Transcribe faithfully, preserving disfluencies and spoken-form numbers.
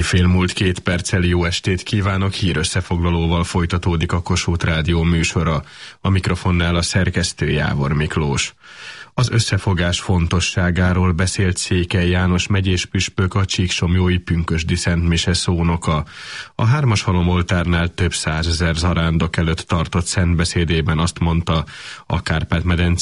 Éjfél múlt két perccel jó estét kívánok, hírösszefoglalóval folytatódik a Kossuth Rádió műsora. A mikrofonnál a szerkesztő Jávor Miklós. Az összefogás fontosságáról beszélt Székely János megyés püspök, a csíksomlyói pünkösdi szentmise szónoka. A Hármashalom-oltárnál több százezer zarándok előtt tartott szentbeszédében azt mondta, a Kárpát-medence